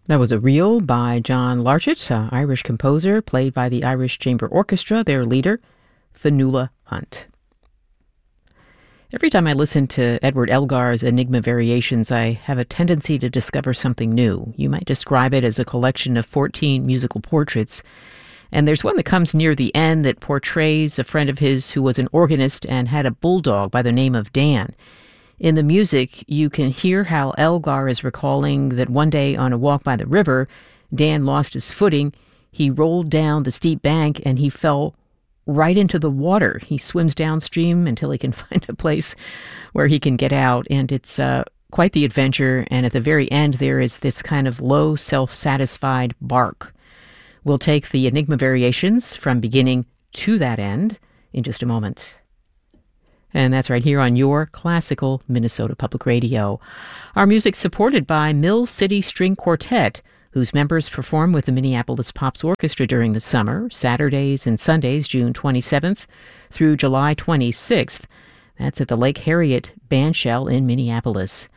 That was a reel by John Larchett, an Irish composer, played by the Irish Chamber Orchestra, their leader, Fionnuala Hunt. Every time I listen to Edward Elgar's Enigma Variations, I have a tendency to discover something new. You might describe it as a collection of 14 musical portraits. And there's one that comes near the end that portrays a friend of his who was an organist and had a bulldog by the name of Dan. In the music, you can hear how Elgar is recalling that one day on a walk by the river, Dan lost his footing. He rolled down the steep bank and he fell right into the water. He swims downstream until he can find a place where he can get out. And it's quite the adventure. And at the very end, there is this kind of low, self-satisfied bark. We'll take the Enigma Variations from beginning to that end in just a moment. And that's right here on your classical Minnesota Public Radio. Our music's supported by Mill City String Quartet, whose members perform with the Minneapolis Pops Orchestra during the summer, Saturdays and Sundays, June 27th through July 26th. That's at the Lake Harriet Bandshell in Minneapolis.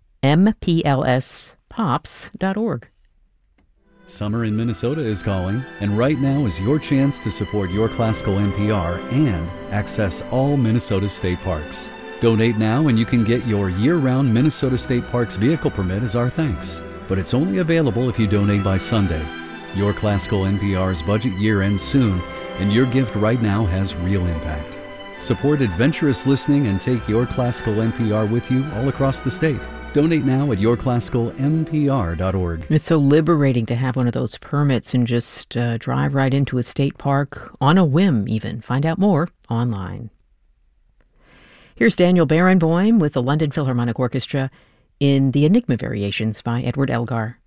mplspops.org. Summer in Minnesota is calling, and right now is your chance to support your classical NPR and access all Minnesota state parks. Donate now and you can get your year-round Minnesota State Parks vehicle permit as our thanks. But it's only available if you donate by Sunday. Your classical NPR's budget year ends soon, and your gift right now has real impact. Support adventurous listening and take your classical NPR with you all across the state. Donate now at yourclassicalnpr.org. It's so liberating to have one of those permits and just drive right into a state park on a whim even. Find out more online. Here's Daniel Barenboim with the London Philharmonic Orchestra in the Enigma Variations by Edward Elgar.